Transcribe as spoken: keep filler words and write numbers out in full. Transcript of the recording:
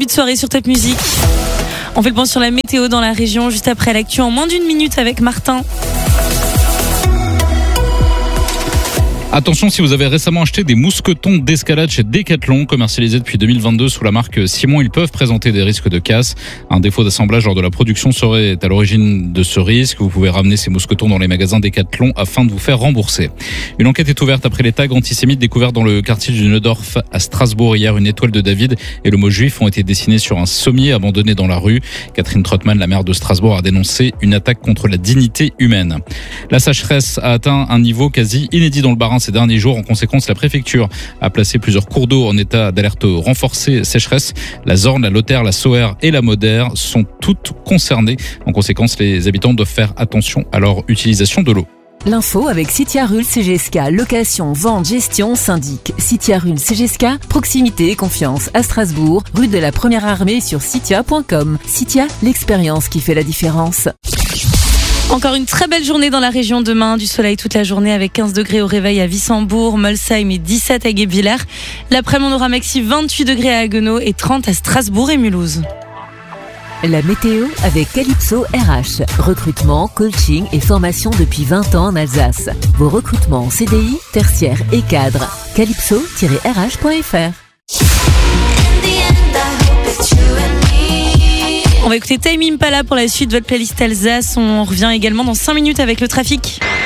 début de soirée sur Top Music. On fait le point sur la météo dans la région juste après l'actu en moins d'une minute avec Martin. Attention, si vous avez récemment acheté des mousquetons d'escalade chez Decathlon, commercialisés depuis deux mille vingt-deux sous la marque Simon, ils peuvent présenter des risques de casse. Un défaut d'assemblage lors de la production serait à l'origine de ce risque. Vous pouvez ramener ces mousquetons dans les magasins Decathlon afin de vous faire rembourser. Une enquête est ouverte après les tags antisémites découverts dans le quartier du Neudorf à Strasbourg. Hier, une étoile de David et le mot juif ont été dessinés sur un sommier abandonné dans la rue. Catherine Trottmann, la maire de Strasbourg, a dénoncé une attaque contre la dignité humaine. La sécheresse a atteint un niveau quasi inédit dans le Bas-Rhin ces derniers jours. En conséquence, la préfecture a placé plusieurs cours d'eau en état d'alerte renforcée sécheresse. La Zorn, la Lothaire, la Sauer et la Moder sont toutes concernées. En conséquence, les habitants doivent faire attention à leur utilisation de l'eau. L'info avec Citia Rul C G S K, location, vente, gestion, syndic. Citia Rul C G S K, proximité et confiance à Strasbourg, rue de la Première Armée sur citia point com. Citia, l'expérience qui fait la différence. Encore une très belle journée dans la région demain, du soleil toute la journée avec quinze degrés au réveil à Wissembourg, Molsheim et dix-sept à Guebwiller. L'après-midi on aura maxi vingt-huit degrés à Haguenau et trente à Strasbourg et Mulhouse. La météo avec Calypso R H. Recrutement, coaching et formation depuis vingt ans en Alsace. Vos recrutements C D I, tertiaire et cadre. calypso tiret r h point f r. On va écouter Tame Impala pour la suite de votre playlist Alsace. On revient également dans cinq minutes avec le trafic.